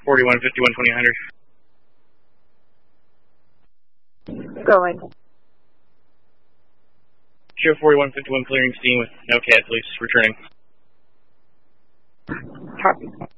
41, 51, 2000. Going. Show 41, 51 clearing steam with no CAD, please. Returning. Copy.